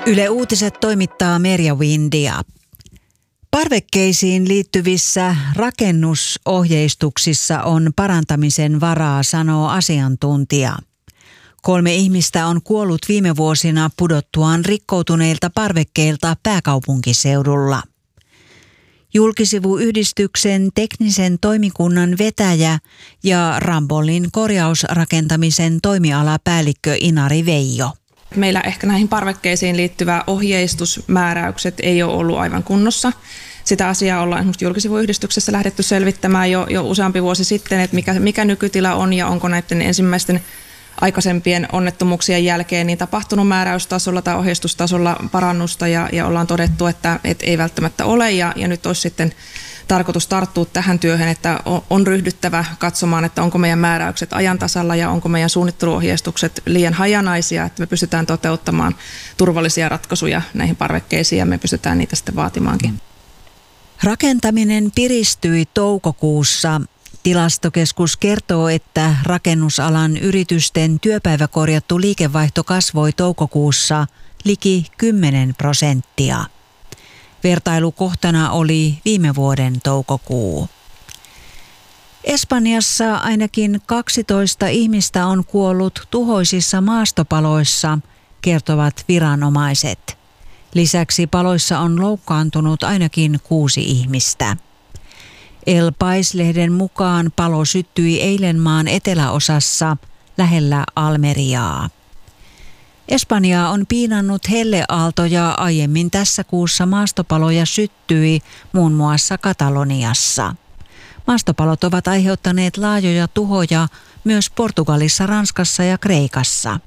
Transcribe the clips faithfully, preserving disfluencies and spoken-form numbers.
Yle Uutiset toimittaa Merja Windia. Parvekkeisiin liittyvissä rakennusohjeistuksissa on parantamisen varaa, sanoo asiantuntija. Kolme ihmistä on kuollut viime vuosina pudottuaan rikkoutuneilta parvekkeilta pääkaupunkiseudulla. Julkisivuyhdistyksen teknisen toimikunnan vetäjä ja Rambollin korjausrakentamisen toimialapäällikkö Inari Veijo. Meillä ehkä näihin parvekkeisiin liittyvä ohjeistusmääräykset ei ole ollut aivan kunnossa. Sitä asiaa ollaan esimerkiksi julkisivuyhdistyksessä lähdetty selvittämään jo, jo useampi vuosi sitten, että mikä, mikä nykytila on ja onko näiden ensimmäisten aikaisempien onnettomuuksien jälkeen niin tapahtunut määräystasolla tai ohjeistustasolla parannusta ja, ja ollaan todettu, että, että ei välttämättä ole ja, ja nyt olisi sitten tarkoitus tarttua tähän työhön, että on ryhdyttävä katsomaan, että onko meidän määräykset ajan tasalla ja onko meidän suunnitteluohjeistukset liian hajanaisia, että me pystytään toteuttamaan turvallisia ratkaisuja näihin parvekkeisiin ja me pystytään niitä sitten vaatimaankin. Rakentaminen piristyi toukokuussa. Tilastokeskus kertoo, että rakennusalan yritysten työpäiväkorjattu liikevaihto kasvoi toukokuussa liki kymmenen prosenttia. Vertailukohtana oli viime vuoden toukokuu. Espanjassa ainakin kaksitoista ihmistä on kuollut tuhoisissa maastopaloissa, kertovat viranomaiset. Lisäksi paloissa on loukkaantunut ainakin kuusi ihmistä. El País-lehden mukaan palo syttyi eilen maan eteläosassa lähellä Almeriaa. Espanjaa on piinannut helleaalto ja aiemmin tässä kuussa maastopaloja syttyi muun muassa Kataloniassa. Maastopalot ovat aiheuttaneet laajoja tuhoja myös Portugalissa, Ranskassa ja Kreikassa.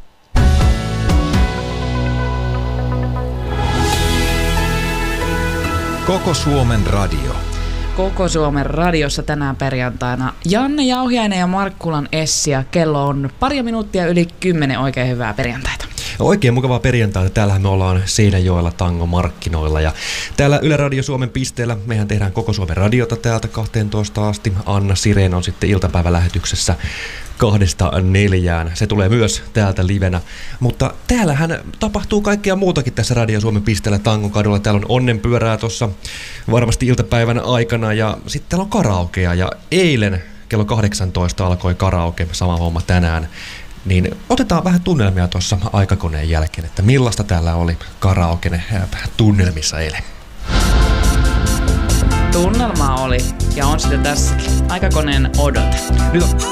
Koko Suomen radio. Koko Suomen radiossa tänään perjantaina Janne Jauhiainen ja Markkulan Essi ja kello on pari minuuttia yli kymmenen. Oikein hyvää perjantaita. Oikein mukavaa perjantaita. Täällähän me ollaan Seinäjoella Tango-markkinoilla ja täällä Yle Radio Suomen pisteellä mehän tehdään Koko Suomen radiota täältä kahteentoista asti. Anna Sireen on sitten iltapäivälähetyksessä kahdesta neljään. Se tulee myös täältä livenä. Mutta täällähän tapahtuu kaikkea muutakin tässä Radio Suomen pisteellä Tangon kadulla. Täällä on onnenpyörää tuossa varmasti iltapäivän aikana ja sitten täällä on karaokea. Ja eilen kello kahdeksantoista alkoi karaoke, sama homma tänään. Niin otetaan vähän tunnelmia tuossa aikakoneen jälkeen, että millaista täällä oli karaoke tunnelmissa eilen. Tunnelmaa oli ja on sitä tässäkin. Aikakoneen odote. Nyt on